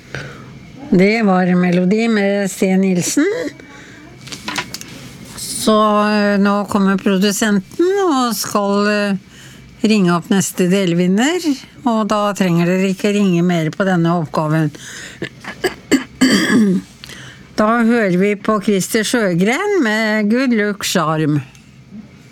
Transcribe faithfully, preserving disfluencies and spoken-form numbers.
Det var melodi med Sten Nilsen. Så nå kommer produsenten og skal ringe opp neste delvinner, og da trenger dere ikke ringe mer på denne oppgaven. Da hører vi på Christer Sjøgren med Good Luck Charm.